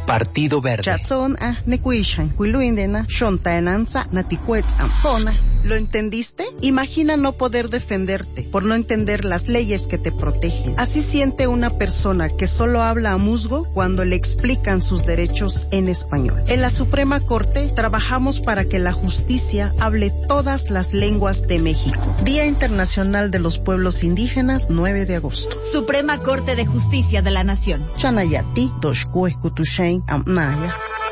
Partido Verde. ¿Lo entendiste? Imagina no poder defenderte por no entender las leyes que te protegen. Así siente una persona que solo habla a musgo cuando le explican sus derechos en español. En la Suprema Corte trabajamos para que la justicia hable todas las lenguas de México. Día Internacional de los Pueblos Indígenas, 9 de agosto. Suprema Corte de Justicia de la Nación. Chanayati, Toshkue, Kutushain, Amnaya.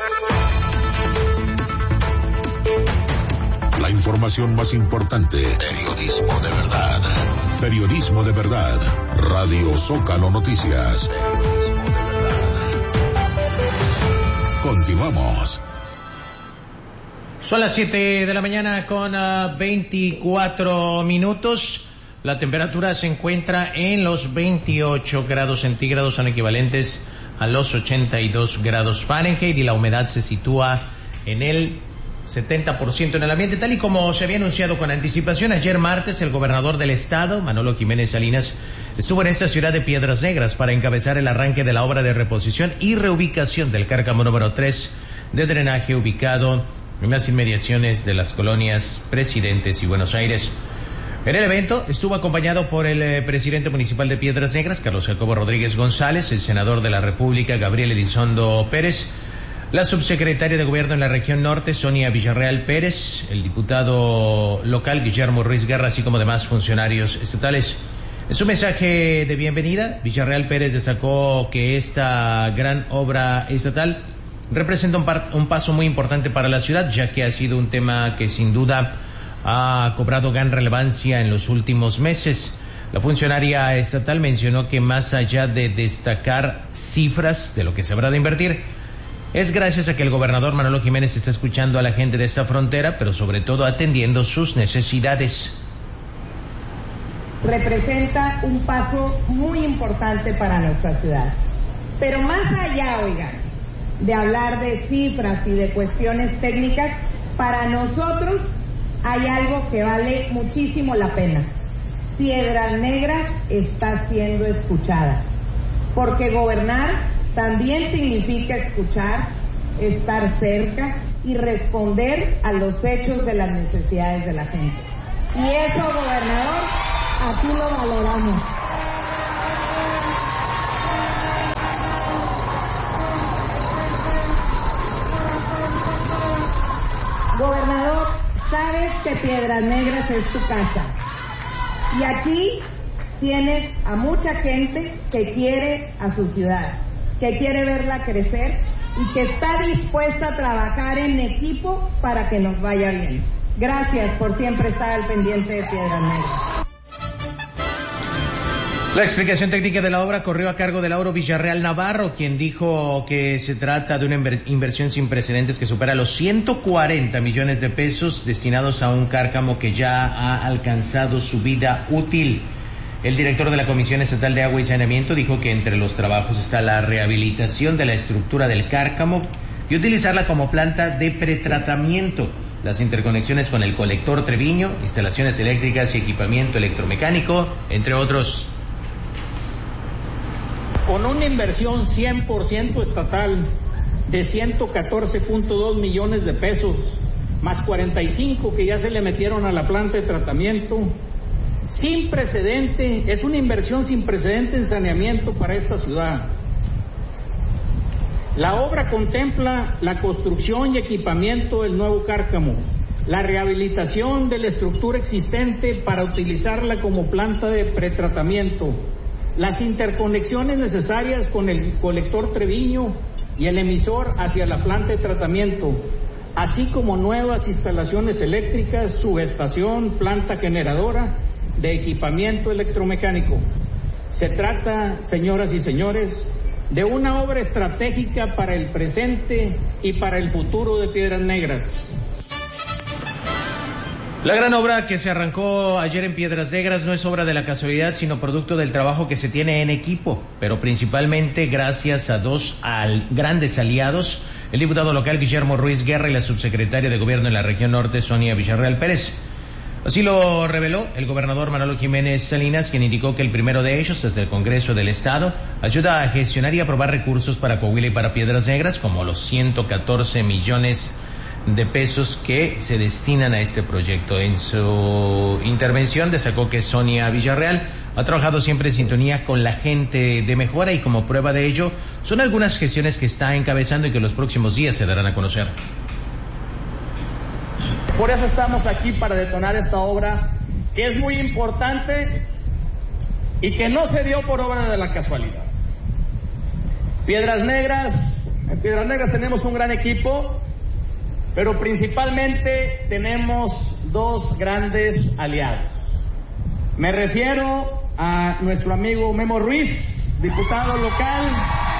La información más importante. Periodismo de verdad. Periodismo de verdad. Radio Zócalo Noticias. Continuamos. Son las 7 de la mañana con 24 minutos. La temperatura se encuentra en los 28 grados centígrados, son equivalentes a los 82 grados Fahrenheit, y la humedad se sitúa en el 70% en el ambiente, tal y como se había anunciado con anticipación. Ayer martes, el gobernador del estado, Manolo Jiménez Salinas, estuvo en esta ciudad de Piedras Negras para encabezar el arranque de la obra de reposición y reubicación del cárcamo número 3 de drenaje, ubicado en las inmediaciones de las colonias Presidentes y Buenos Aires. En el evento estuvo acompañado por el presidente municipal de Piedras Negras, Carlos Jacobo Rodríguez González, el senador de la República, Gabriel Elizondo Pérez, la subsecretaria de Gobierno en la región norte, Sonia Villarreal Pérez, el diputado local, Guillermo Ruiz Guerra, así como demás funcionarios estatales. En su mensaje de bienvenida, Villarreal Pérez destacó que esta gran obra estatal representa un paso muy importante para la ciudad, ya que ha sido un tema que sin duda ha cobrado gran relevancia en los últimos meses. La funcionaria estatal mencionó que más allá de destacar cifras de lo que se habrá de invertir, es gracias a que el gobernador Manolo Jiménez está escuchando a la gente de esta frontera, pero sobre todo atendiendo sus necesidades. Representa un paso muy importante para nuestra ciudad. Pero más allá, oigan, de hablar de cifras y de cuestiones técnicas, para nosotros hay algo que vale muchísimo la pena. Piedras Negras está siendo escuchada, porque gobernar también significa escuchar, estar cerca y responder a los hechos de las necesidades de la gente. Y eso, gobernador, aquí lo valoramos. Gobernador, sabes que Piedras Negras es tu casa. Y aquí tienes a mucha gente que quiere a su ciudad, que quiere verla crecer y que está dispuesta a trabajar en equipo para que nos vaya bien. Gracias por siempre estar al pendiente de Piedras Negras. La explicación técnica de la obra corrió a cargo de Lauro Villarreal Navarro, quien dijo que se trata de una inversión sin precedentes que supera los 140 millones de pesos destinados a un cárcamo que ya ha alcanzado su vida útil. El director de la Comisión Estatal de Agua y Saneamiento dijo que entre los trabajos está la rehabilitación de la estructura del cárcamo y utilizarla como planta de pretratamiento, las interconexiones con el colector Treviño, instalaciones eléctricas y equipamiento electromecánico, entre otros. Con una inversión 100% estatal de 114.2 millones de pesos, más 45 que ya se le metieron a la planta de tratamiento, sin precedente, es una inversión sin precedente en saneamiento para esta ciudad. La obra contempla la construcción y equipamiento del nuevo cárcamo, la rehabilitación de la estructura existente para utilizarla como planta de pretratamiento, las interconexiones necesarias con el colector Treviño y el emisor hacia la planta de tratamiento, así como nuevas instalaciones eléctricas, subestación, planta generadora de equipamiento electromecánico. Se trata, señoras y señores, de una obra estratégica para el presente y para el futuro de Piedras Negras. La gran obra que se arrancó ayer en Piedras Negras no es obra de la casualidad, sino producto del trabajo que se tiene en equipo, pero principalmente gracias a dos grandes aliados, el diputado local Guillermo Ruiz Guerra y la subsecretaria de Gobierno en la región norte, Sonia Villarreal Pérez. Así lo reveló el gobernador Manolo Jiménez Salinas, quien indicó que el primero de ellos, desde el Congreso del Estado, ayuda a gestionar y aprobar recursos para Coahuila y para Piedras Negras, como los 114 millones de pesos que se destinan a este proyecto. En su intervención destacó que Sonia Villarreal ha trabajado siempre en sintonía con la gente de Mejora y como prueba de ello son algunas gestiones que está encabezando y que en los próximos días se darán a conocer. Por eso estamos aquí para detonar esta obra que es muy importante y que no se dio por obra de la casualidad. En Piedras Negras tenemos un gran equipo, pero principalmente tenemos dos grandes aliados. Me refiero a nuestro amigo Memo Ruiz, diputado local,